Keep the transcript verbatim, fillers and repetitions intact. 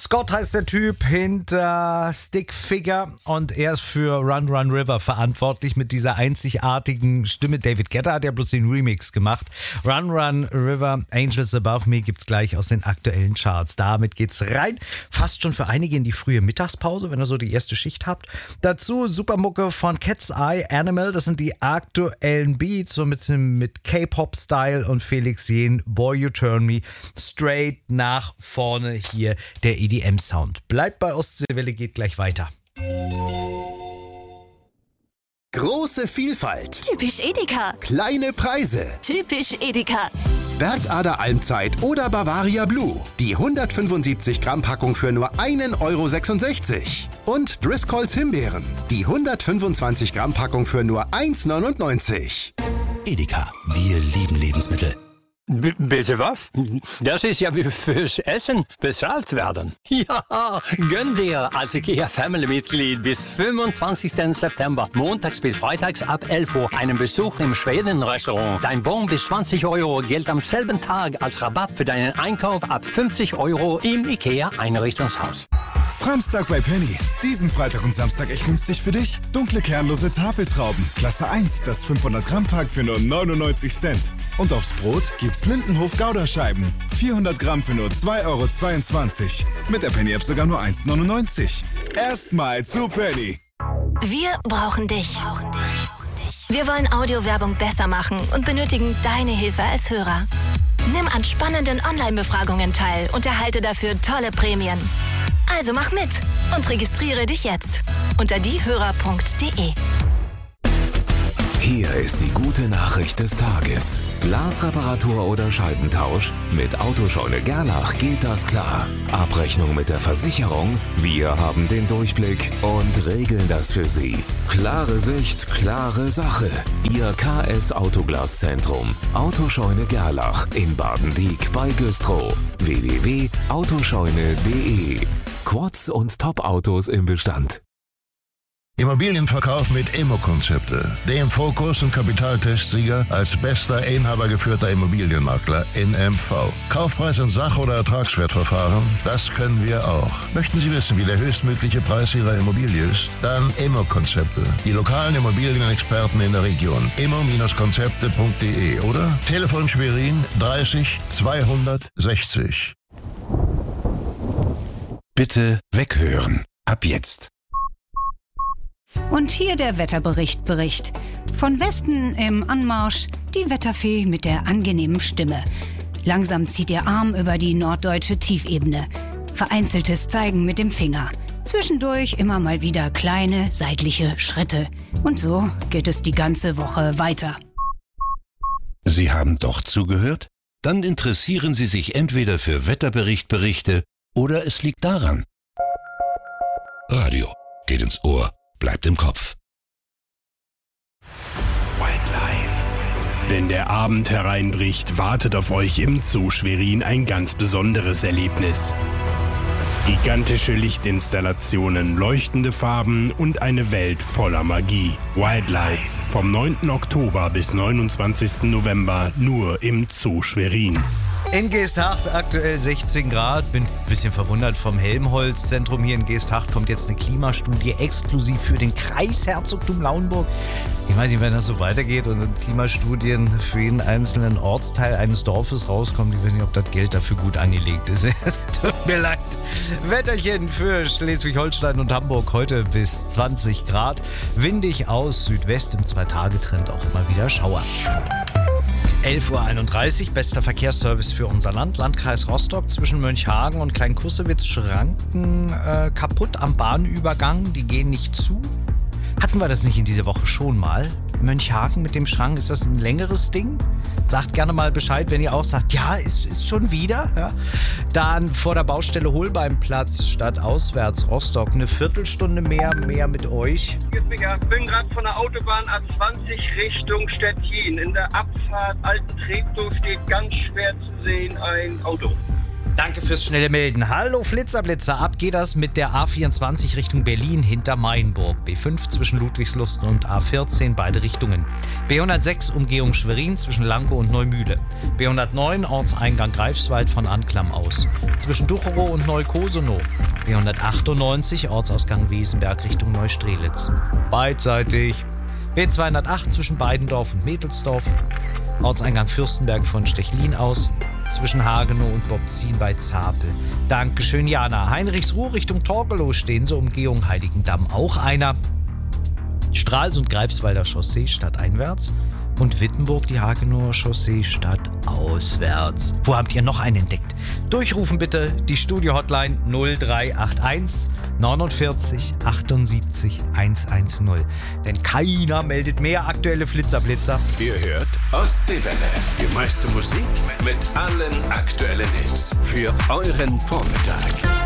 Scott heißt der Typ hinter Stick Figure und er ist für Run Run River verantwortlich mit dieser einzigartigen Stimme. David Guetta hat ja bloß den Remix gemacht. Run Run River, Angels Above Me gibt's gleich aus den aktuellen Charts. Damit geht's rein. Fast schon für einige in die frühe Mittagspause, wenn ihr so die erste Schicht habt. Dazu Supermucke von Cat's Eye, Animal. Das sind die aktuellen Beats, so mit, mit K-Pop-Style und Felix Jähn, Boy You Turn Me. Straight nach vorne hier der E D M-Sound. Bleibt bei Ostseewelle, geht gleich weiter. Große Vielfalt. Typisch Edeka. Kleine Preise. Typisch Edeka. Bergader Almzeit oder Bavaria Blue. Die hundertfünfundsiebzig Gramm Packung für nur ein Euro sechsundsechzig. Und Driscolls Himbeeren. Die hundertfünfundzwanzig Gramm Packung für nur eins neunundneunzig. Edeka, wir lieben Lebensmittel. B- bitte was? Das ist ja wie fürs Essen bezahlt werden. Ja, gönn dir als IKEA-Family-Mitglied bis fünfundzwanzigsten September, montags bis freitags ab elf Uhr, einen Besuch im Schweden-Restaurant. Dein Bon bis zwanzig Euro gilt am selben Tag als Rabatt für deinen Einkauf ab fünfzig Euro im IKEA-Einrichtungshaus. Framstag bei Penny. Diesen Freitag und Samstag echt günstig für dich. Dunkle kernlose Tafeltrauben. Klasse eins, das fünfhundert Gramm Pack für nur neunundneunzig Cent. Und aufs Brot gibt's Lindenhof Gouda-Scheiben. vierhundert Gramm für nur zwei Euro zweiundzwanzig. Mit der Penny-App sogar nur eins neunundneunzig. Erstmal zu Penny. Wir brauchen dich. Wir wollen Audiowerbung besser machen und benötigen deine Hilfe als Hörer. Nimm an spannenden Online-Befragungen teil und erhalte dafür tolle Prämien. Also mach mit und registriere dich jetzt unter diehörer punkt de. Hier ist die gute Nachricht des Tages. Glasreparatur oder Scheibentausch? Mit Autoscheune Gerlach geht das klar. Abrechnung mit der Versicherung? Wir haben den Durchblick und regeln das für Sie. Klare Sicht, klare Sache. Ihr K S Autoglaszentrum. Autoscheune Gerlach in Baden-Dieck bei Güstrow. w w w punkt autoscheune punkt de. Quads und Top-Autos im Bestand. Immobilienverkauf mit Immo-Konzepte, dem Fokus- und Kapitaltestsieger als bester inhabergeführter Immobilienmakler in M V. Kaufpreis in Sach- oder Ertragswertverfahren, das können wir auch. Möchten Sie wissen, wie der höchstmögliche Preis Ihrer Immobilie ist? Dann Immo-Konzepte, die lokalen Immobilienexperten in der Region. immo Konzepte punkt de oder Telefon Schwerin dreißig zweihundertsechzig. Bitte weghören. Ab jetzt. Und hier der Wetterbericht Bericht. Von Westen im Anmarsch die Wetterfee mit der angenehmen Stimme. Langsam zieht ihr Arm über die norddeutsche Tiefebene. Vereinzeltes Zeigen mit dem Finger. Zwischendurch immer mal wieder kleine seitliche Schritte. Und so geht es die ganze Woche weiter. Sie haben doch zugehört? Dann interessieren Sie sich entweder für Wetterberichtberichte oder es liegt daran. Radio geht ins Ohr. Bleibt im Kopf. White Lights. Wenn der Abend hereinbricht, wartet auf euch im Zoo Schwerin ein ganz besonderes Erlebnis. Gigantische Lichtinstallationen, leuchtende Farben und eine Welt voller Magie. White Lights. Vom neunten Oktober bis neunundzwanzigsten November nur im Zoo Schwerin. In Geesthacht aktuell sechzehn Grad. Bin ein bisschen verwundert vom Helmholtz-Zentrum hier in Geesthacht. Kommt jetzt eine Klimastudie exklusiv für den Kreisherzogtum Lauenburg. Ich weiß nicht, wenn das so weitergeht und Klimastudien für jeden einzelnen Ortsteil eines Dorfes rauskommen. Ich weiß nicht, ob das Geld dafür gut angelegt ist. Es tut mir leid. Wetterchen für Schleswig-Holstein und Hamburg heute bis zwanzig Grad. Windig aus Südwest, im Zwei-Tage-Trend auch immer wieder Schauer. elf Uhr einunddreißig, bester Verkehrsservice für unser Land. Landkreis Rostock zwischen Mönchhagen und Kleinkussewitz. Schranken äh, kaputt am Bahnübergang, die gehen nicht zu. Hatten wir das nicht in dieser Woche schon mal? Mönchhagen mit dem Schrank, ist das ein längeres Ding? Sagt gerne mal Bescheid, wenn ihr auch sagt, ja, ist, ist schon wieder. Ja. Dann vor der Baustelle Holbeimplatz statt auswärts Rostock. Eine Viertelstunde mehr, mehr mit euch. Ich bin gerade von der Autobahn A zwanzig Richtung Stettin. In der Abfahrt Alten Treptow steht ganz schwer zu sehen ein Auto. Danke fürs schnelle Melden. Hallo Flitzerblitzer, ab geht das mit der A vierundzwanzig Richtung Berlin hinter Mainburg. B fünf zwischen Ludwigslust und A vierzehn, beide Richtungen. B hundertsechs Umgehung Schwerin zwischen Lankow und Neumühle. B hundertneun Ortseingang Greifswald von Anklam aus. Zwischen Ducherow und Neukosonow. B hundertachtundneunzig Ortsausgang Wesenberg Richtung Neustrelitz. Beidseitig. B zweihundertacht zwischen Beidendorf und Mädelsdorf. Ortseingang Fürstenberg von Stechlin aus. Zwischen Hagenow und Bobzin bei Zapel. Dankeschön, Jana. Heinrichsruh Richtung Torgelow stehen so Umgehung Heiligendamm auch einer. Stralsund Greifswalder Chaussee stadteinwärts. Und Wittenburg die Hagenower Chaussee stadtauswärts. Wo habt ihr noch einen entdeckt? Durchrufen bitte die Studio-Hotline null drei acht eins neunundvierzig achtundsiebzig hundertzehn. Denn keiner meldet mehr aktuelle Flitzerblitzer. Ihr hört Ostseewelle. Die meiste Musik mit allen aktuellen Hits für euren Vormittag.